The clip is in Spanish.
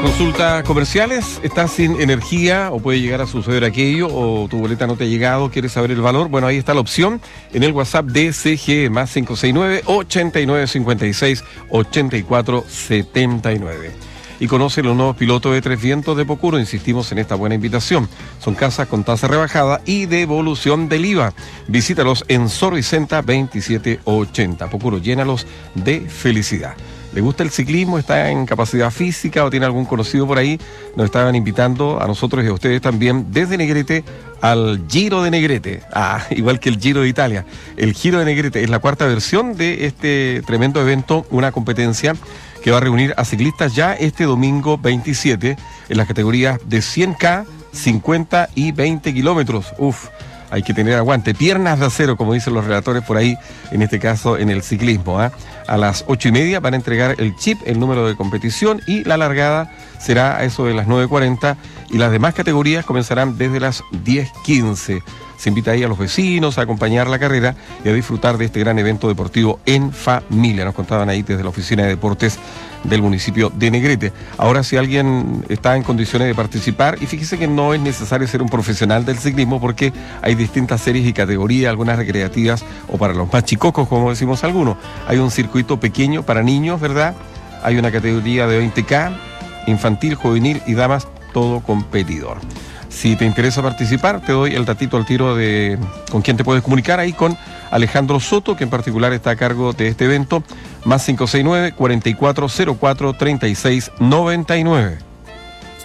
Consultas comerciales, ¿estás sin energía o puede llegar a suceder aquello o tu boleta no te ha llegado, quieres saber el valor? Bueno, ahí está la opción en el WhatsApp de CGE, más 569-8956-8479. Y conoce los nuevos pilotos de Tres Vientos de Pocuro. Insistimos en esta buena invitación. Son casas con tasa rebajada y devolución del IVA. Visítalos en Sor Vicenta 2780. Pocuro, llénalos de felicidad. ¿Le gusta el ciclismo? ¿Está en capacidad física o tiene algún conocido por ahí? Nos estaban invitando a nosotros y a ustedes también desde Negrete al Giro de Negrete. Igual que el Giro de Italia. El Giro de Negrete es la cuarta versión de este tremendo evento, una competencia que va a reunir a ciclistas ya este domingo 27 en las categorías de 100K, 50 y 20 kilómetros. Hay que tener aguante, piernas de acero, como dicen los relatores por ahí, en este caso en el ciclismo. A las 8:30 van a entregar el chip, el número de competición, y la largada será a eso de las 9:40 y las demás categorías comenzarán desde las 10:15. Se invita ahí a los vecinos a acompañar la carrera y a disfrutar de este gran evento deportivo en familia. Nos contaban ahí desde la Oficina de Deportes del municipio de Negrete. Ahora, si alguien está en condiciones de participar, y fíjese que no es necesario ser un profesional del ciclismo porque hay distintas series y categorías, algunas recreativas o para los más chicocos, como decimos algunos. Hay un circuito pequeño para niños, ¿verdad? Hay una categoría de 20K, infantil, juvenil y damas, todo competidor. Si te interesa participar, te doy el datito al tiro de con quién te puedes comunicar, ahí con Alejandro Soto, que en particular está a cargo de este evento, más 569-4404-3699.